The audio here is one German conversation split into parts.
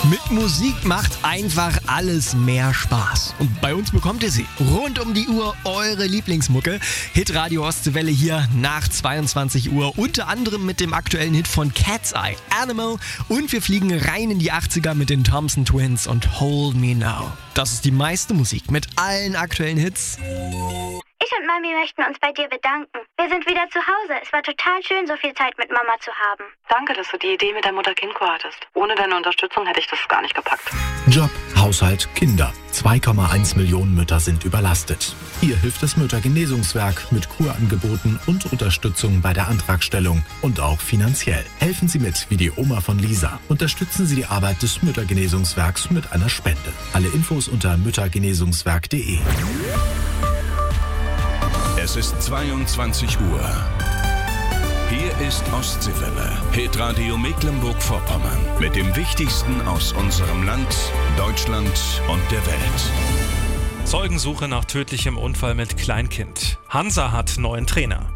Mit Musik macht einfach alles mehr Spaß. Und bei uns bekommt ihr sie rund um die Uhr, eure Lieblingsmucke. Hitradio Ostseewelle hier nach 22 Uhr. Unter anderem mit dem aktuellen Hit von Cat's Eye, Animal. Und wir fliegen rein in die 80er mit den Thompson Twins und Hold Me Now. Das ist die meiste Musik mit allen aktuellen Hits. Ich und Mami möchten uns bei dir bedanken. Wir sind wieder zu Hause. Es war total schön, so viel Zeit mit Mama zu haben. Danke, dass du die Idee mit der Mutter-Kind-Kur hattest. Ohne deine Unterstützung hätte ich das gar nicht gepackt. Job, Haushalt, Kinder. 2,1 Millionen Mütter sind überlastet. Hier hilft das Müttergenesungswerk mit Kurangeboten und Unterstützung bei der Antragstellung und auch finanziell. Helfen Sie mit, wie die Oma von Lisa. Unterstützen Sie die Arbeit des Müttergenesungswerks mit einer Spende. Alle Infos unter müttergenesungswerk.de. Es ist 22 Uhr. Hier ist Ostseewelle, Hitradio Mecklenburg-Vorpommern. Mit dem Wichtigsten aus unserem Land, Deutschland und der Welt. Zeugensuche nach tödlichem Unfall mit Kleinkind. Hansa hat neuen Trainer.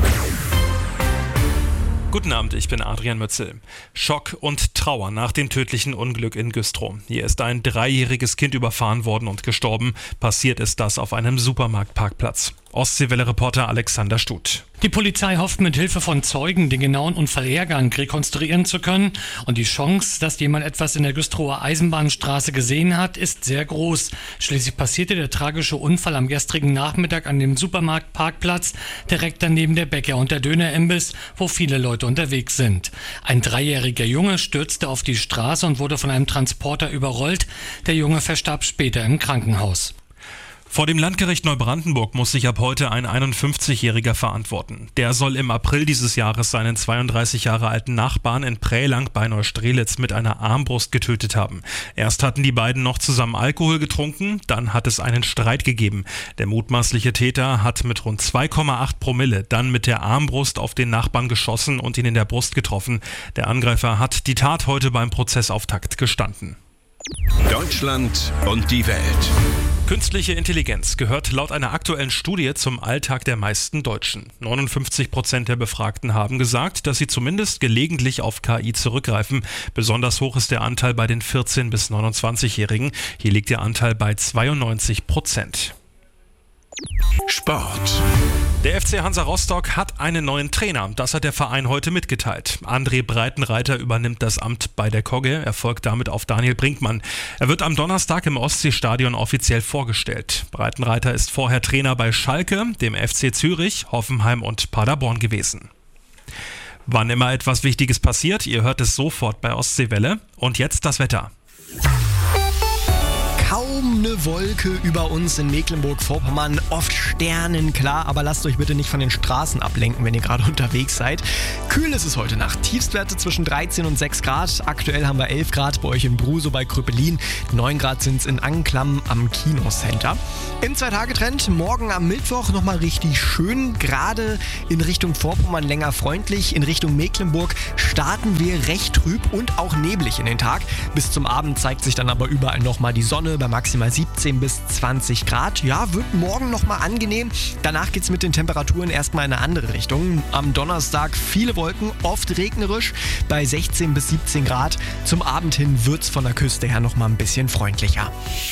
Guten Abend, ich bin Adrian Mützel. Schock und Trauer nach dem tödlichen Unglück in Güstrow. Hier ist ein 3-jähriges Kind überfahren worden und gestorben. Passiert ist das auf einem Supermarktparkplatz. Ostseewelle-Reporter Alexander Stuth. Die Polizei hofft mit Hilfe von Zeugen den genauen Unfallhergang rekonstruieren zu können. Und die Chance, dass jemand etwas in der Güstrower Eisenbahnstraße gesehen hat, ist sehr groß. Schließlich passierte der tragische Unfall am gestrigen Nachmittag an dem Supermarktparkplatz, direkt daneben der Bäcker und der Dönerimbiss, wo viele Leute unterwegs sind. Ein 3-jähriger Junge stürzte auf die Straße und wurde von einem Transporter überrollt. Der Junge verstarb später im Krankenhaus. Vor dem Landgericht Neubrandenburg muss sich ab heute ein 51-Jähriger verantworten. Der soll im April dieses Jahres seinen 32 Jahre alten Nachbarn in Prälang bei Neustrelitz mit einer Armbrust getötet haben. Erst hatten die beiden noch zusammen Alkohol getrunken, dann hat es einen Streit gegeben. Der mutmaßliche Täter hat mit rund 2,8 Promille dann mit der Armbrust auf den Nachbarn geschossen und ihn in der Brust getroffen. Der Angreifer hat die Tat heute beim Prozessauftakt gestanden. Deutschland und die Welt. Künstliche Intelligenz gehört laut einer aktuellen Studie zum Alltag der meisten Deutschen. 59% der Befragten haben gesagt, dass sie zumindest gelegentlich auf KI zurückgreifen. Besonders hoch ist der Anteil bei den 14- bis 29-Jährigen. Hier liegt der Anteil bei 92%. Sport. Der FC Hansa Rostock hat einen neuen Trainer. Das hat der Verein heute mitgeteilt. André Breitenreiter übernimmt das Amt bei der Kogge. Er folgt damit auf Daniel Brinkmann. Er wird am Donnerstag im Ostseestadion offiziell vorgestellt. Breitenreiter ist vorher Trainer bei Schalke, dem FC Zürich, Hoffenheim und Paderborn gewesen. Wann immer etwas Wichtiges passiert, ihr hört es sofort bei Ostseewelle. Und jetzt das Wetter. Kaum eine Wolke über uns in Mecklenburg-Vorpommern, oft sternenklar, aber lasst euch bitte nicht von den Straßen ablenken, wenn ihr gerade unterwegs seid. Kühl ist es heute Nacht, Tiefstwerte zwischen 13 und 6 Grad, aktuell haben wir 11 Grad bei euch in Brusow bei Kröpelin, 9 Grad sind es in Anklam am Kinocenter. Im 2-Tage-Trend, morgen am Mittwoch nochmal richtig schön, gerade in Richtung Vorpommern länger freundlich, in Richtung Mecklenburg starten wir recht trüb und auch neblig in den Tag. Bis zum Abend zeigt sich dann aber überall nochmal die Sonne bei maximal 17 bis 20 Grad. Ja, wird morgen nochmal angenehm. Danach geht es mit den Temperaturen erstmal in eine andere Richtung. Am Donnerstag viele Wolken, oft regnerisch bei 16 bis 17 Grad. Zum Abend hin wird es von der Küste her nochmal ein bisschen freundlicher.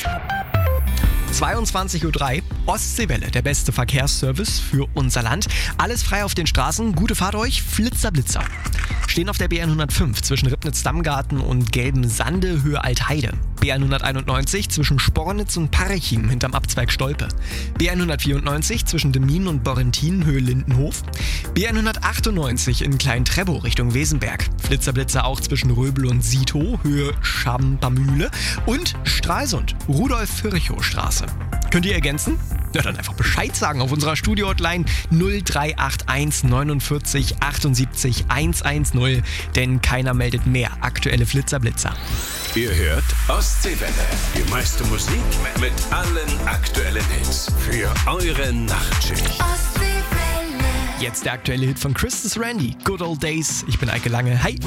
22.03 Uhr, Ostseewelle, der beste Verkehrsservice für unser Land. Alles frei auf den Straßen, gute Fahrt euch, Flitzer Blitzer. Stehen auf der BR 105 zwischen Ribnitz-Dammgarten und Gelben Sande, Höhe Altheide. BR 191 zwischen Spornitz und Parchim hinterm Abzweig Stolpe. BR 194 zwischen Demmin und Borrentin, Höhe Lindenhof. BR 198 in Klein-Trebow Richtung Wesenberg. Flitzerblitzer auch zwischen Röbel und Sito, Höhe Schambamühle. Und Stralsund, Rudolf-Virchow-Straße. Könnt ihr ergänzen? Ja, dann einfach Bescheid sagen auf unserer Studio-Hotline 0381 49 78 110, denn keiner meldet mehr aktuelle Flitzerblitzer. Ihr hört Ostseewelle, die meiste Musik mit allen aktuellen Hits für eure Nachtschicht. Jetzt der aktuelle Hit von Chris Randy, Good Old Days. Ich bin Eike Lange. Hi.